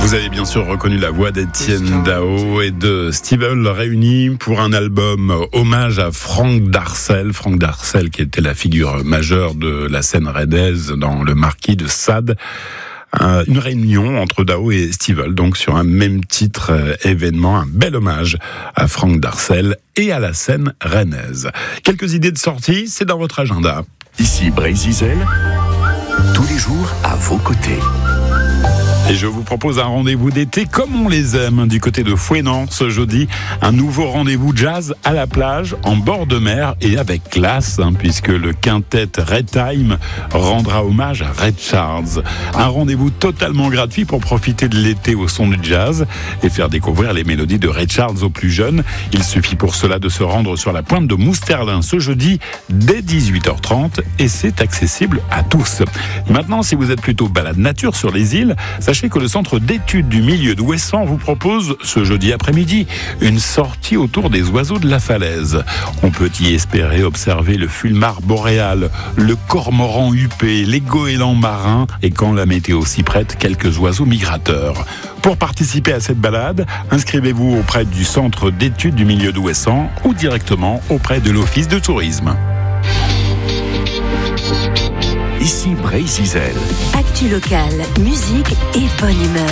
Vous avez bien sûr reconnu la voix d'Étienne Dao et de Stevel réunis pour un album hommage à Franck Darcel. Franck Darcel qui était la figure majeure de la scène rennaise dans Le Marquis de Sade. Une réunion entre Dao et Stevel, donc sur un même titre événement, un bel hommage à Franck Darcel et à la scène rennaise. Quelques idées de sortie, c'est dans votre agenda. Ici Brésil, tous les jours à vos côtés. Et je vous propose un rendez-vous d'été comme on les aime du côté de Fouesnant ce jeudi. Un nouveau rendez-vous jazz à la plage, en bord de mer et avec classe, puisque le quintet Red Time rendra hommage à Ray Charles. Un rendez-vous totalement gratuit pour profiter de l'été au son du jazz et faire découvrir les mélodies de Ray Charles aux plus jeunes. Il suffit pour cela de se rendre sur la pointe de Mousterlin ce jeudi dès 18h30 et c'est accessible à tous. Maintenant, si vous êtes plutôt balade nature sur les îles, sachez que le centre d'études du milieu de Ouessant vous propose ce jeudi après-midi une sortie autour des oiseaux de la falaise. On peut y espérer observer le fulmar boréal, le cormoran huppé, les goélands marins et quand la météo s'y prête, quelques oiseaux migrateurs. Pour participer à cette balade, inscrivez-vous auprès du centre d'études du milieu de Ouessant ou directement auprès de l'office de tourisme. Ici Brésil. Actu locale, musique et bonne humeur.